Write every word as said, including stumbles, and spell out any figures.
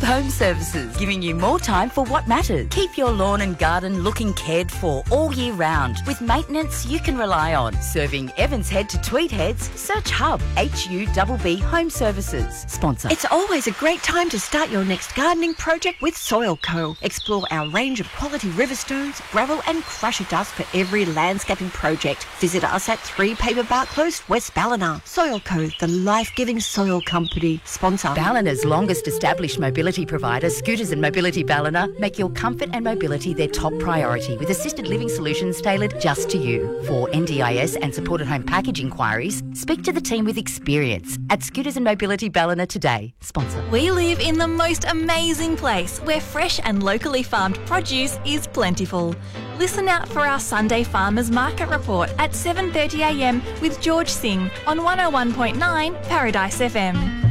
Home Services, giving you more time for what matters. Keep your lawn and garden looking cared for all year round with maintenance you can rely on. Serving Evans Head to Tweed Heads, search Hub, H U B B Home Services. Sponsor. It's always a great time to start your next gardening project with Soil Co. Explore our range of quality river stones, gravel and crusher dust for every landscaping project. Visit us at three Paperbark Close, West Ballina. Soil Co, the life-giving soil company. Sponsor. Ballina's longest established mobility provider, Scooters and Mobility Ballina, make your comfort and mobility their top priority with assisted living solutions tailored just to you. For N D I S and supported home package inquiries, speak to the team with experience at Scooters and Mobility Ballina today. Sponsor. We live in the most amazing place where fresh and locally farmed produce is plentiful. Listen out for our Sunday Farmers Market Report at seven thirty a m with George Singh on one oh one point nine Paradise F M.